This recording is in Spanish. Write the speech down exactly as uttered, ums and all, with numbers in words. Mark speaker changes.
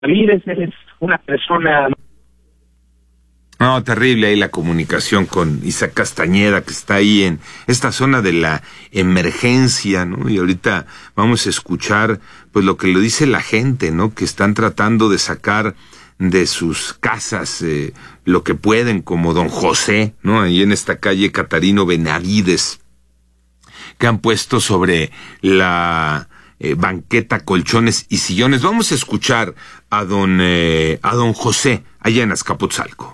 Speaker 1: Ramírez, eres una persona...
Speaker 2: No, terrible ahí la comunicación con Isaac Castañeda, que está ahí en esta zona de la emergencia, ¿no? Y ahorita vamos a escuchar, pues, lo que le dice la gente, ¿no? Que están tratando de sacar de sus casas eh, lo que pueden, como don José, ¿no? Ahí en esta calle Catarino Benavides, que han puesto sobre la eh, banqueta colchones y sillones. Vamos a escuchar a don, eh, a don José, allá en Azcapotzalco.